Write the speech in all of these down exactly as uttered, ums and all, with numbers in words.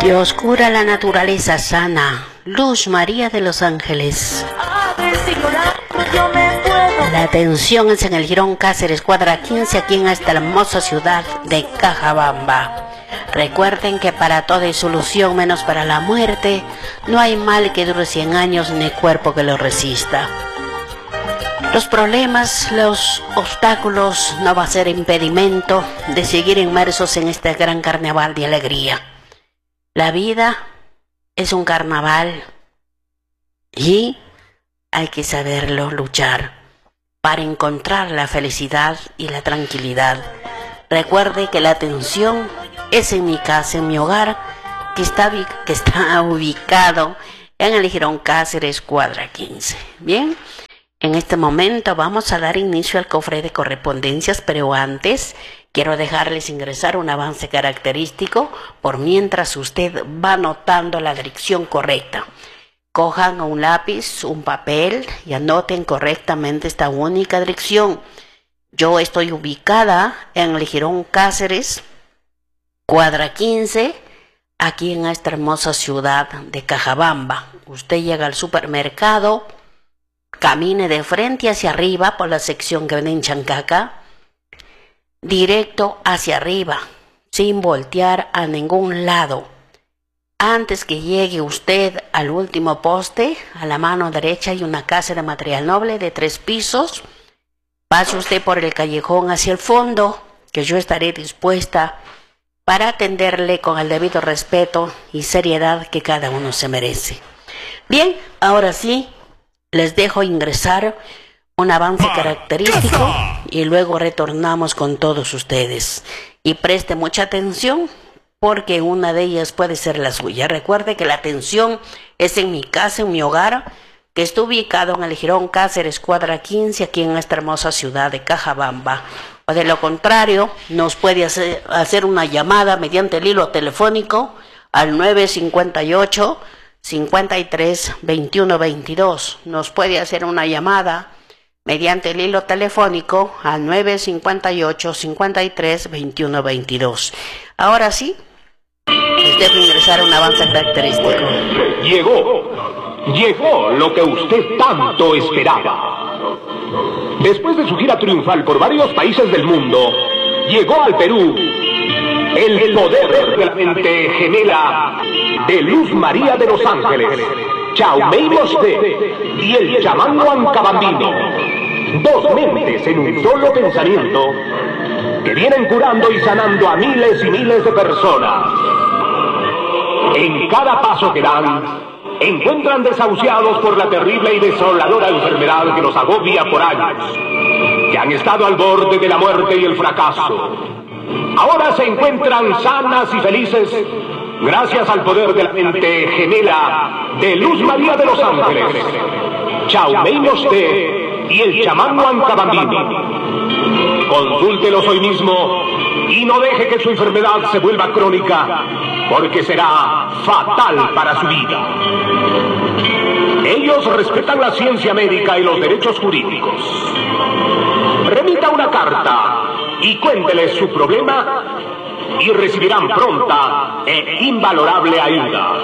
Y oscura la naturaleza sana, Luz María de los Ángeles. La atención es en el Jirón Cáceres, cuadra quince, aquí en esta hermosa ciudad de Cajabamba. Recuerden que para toda hay solución, menos para la muerte. No hay mal que dure cien años, ni cuerpo que lo resista. Los problemas, los obstáculos no va a ser impedimento de seguir inmersos en este gran carnaval de alegría. La vida es un carnaval y hay que saberlo luchar para encontrar la felicidad y la tranquilidad. Recuerde que la atención es en mi casa, en mi hogar, que está, que está ubicado en el Jirón Cáceres, cuadra quince. Bien, en este momento vamos a dar inicio al cofre de correspondencias, pero antes quiero dejarles ingresar un avance característico por mientras usted va anotando la dirección correcta. Cojan un lápiz, un papel y anoten correctamente esta única dirección. Yo estoy ubicada en el Jirón Cáceres, cuadra quince, aquí en esta hermosa ciudad de Cajabamba. Usted llega al supermercado, camine de frente hacia arriba por la sección que vende en Chancaca, directo hacia arriba, sin voltear a ningún lado. Antes que llegue usted al último poste, a la mano derecha hay una casa de material noble de tres pisos. Pase usted por el callejón hacia el fondo, que yo estaré dispuesta para atenderle con el debido respeto y seriedad que cada uno se merece. Bien, ahora sí, les dejo ingresar un avance característico y luego retornamos con todos ustedes. Y preste mucha atención porque una de ellas puede ser la suya. Recuerde que la atención es en mi casa, en mi hogar, que está ubicado en el Jirón Cáceres, cuadra quince, aquí en esta hermosa ciudad de Cajabamba. O de lo contrario, nos puede hacer, hacer una llamada mediante el hilo telefónico al nueve cincuenta y ocho, cincuenta y tres, veintiuno veintidós. Nos puede hacer una llamada mediante el hilo telefónico al nueve cincuenta y ocho, cincuenta y tres, veintiuno veintidós. Ahora sí, les dejo ingresar a un avance característico. Llegó, llegó lo que usted tanto esperaba. Después de su gira triunfal por varios países del mundo, llegó al Perú el poder de la mente gemela de Luz María de los Ángeles, Chaumei Mosté y el chamán Huancabambino. Dos mentes en un solo pensamiento que vienen curando y sanando a miles y miles de personas. En cada paso que dan, encuentran desahuciados por la terrible y desoladora enfermedad que los agobia por años, que han estado al borde de la muerte y el fracaso. Ahora se encuentran sanas y felices gracias al poder de la mente gemela de Luz María de los Ángeles, Chaumei Mosté y el chamán Huancabambino. Consúltelos hoy mismo y no deje que su enfermedad se vuelva crónica, porque será fatal para su vida. Ellos respetan la ciencia médica y los derechos jurídicos. Remita una carta y cuénteles su problema y recibirán pronta e invalorable ayuda.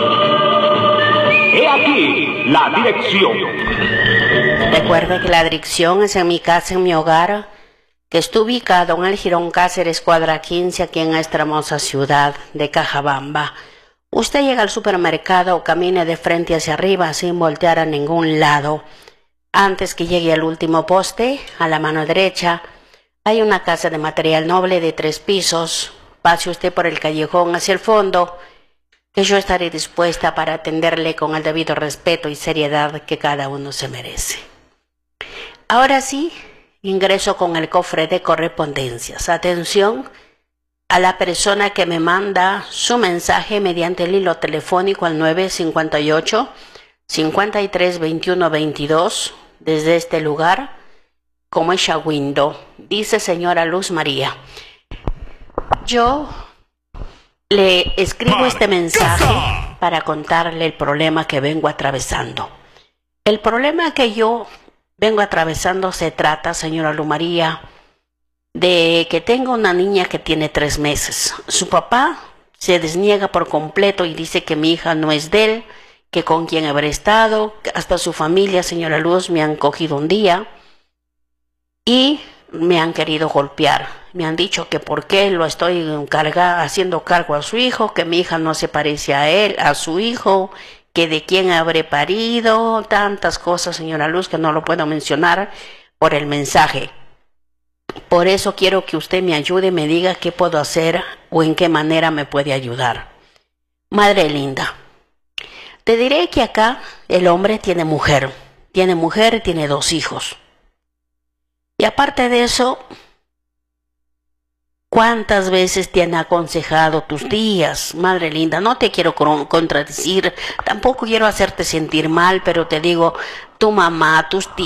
He aquí la dirección. Recuerde que la dirección es en mi casa, en mi hogar, que está ubicado en el Jirón Cáceres, cuadra quince, aquí en esta hermosa ciudad de Cajabamba. Usted llega al supermercado, camine de frente hacia arriba sin voltear a ningún lado. Antes que llegue al último poste, a la mano derecha, hay una casa de material noble de tres pisos. Pase usted por el callejón hacia el fondo, que yo estaré dispuesta para atenderle con el debido respeto y seriedad que cada uno se merece. Ahora sí, ingreso con el cofre de correspondencias. Atención a la persona que me manda su mensaje mediante el hilo telefónico al nueve cincuenta y ocho, cincuenta y tres, veintiuno veintidós desde este lugar, como es Shawindo. Dice: señora Luz María, yo le escribo este mensaje para contarle el problema que vengo atravesando. El problema que yo vengo atravesando se trata, señora Luz María, de que tengo una niña que tiene tres meses. Su papá se desniega por completo y dice que mi hija no es de él, que con quien habré estado, hasta su familia, señora Luz, me han cogido un día y me han querido golpear. Me han dicho que por qué lo estoy carga, haciendo cargo a su hijo, que mi hija no se parece a él, a su hijo, que de quién habré parido, tantas cosas, señora Luz, que no lo puedo mencionar por el mensaje. Por eso quiero que usted me ayude, me diga qué puedo hacer o en qué manera me puede ayudar. Madre linda, te diré que acá el hombre tiene mujer, tiene mujer y tiene dos hijos. Y aparte de eso, ¿cuántas veces te han aconsejado tus tías? Madre linda, no te quiero contradecir, tampoco quiero hacerte sentir mal, pero te digo, tu mamá, tus tías,